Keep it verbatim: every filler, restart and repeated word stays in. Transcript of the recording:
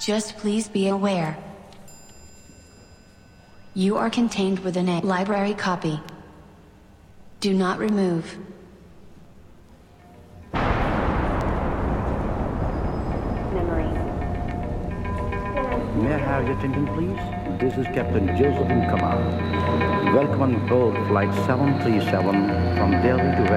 Just please be aware. You are contained within a library copy. Do not remove. Memory. May I have your attention, please? This is Captain Joseph in command. Welcome on board Flight seven three seven from Delhi to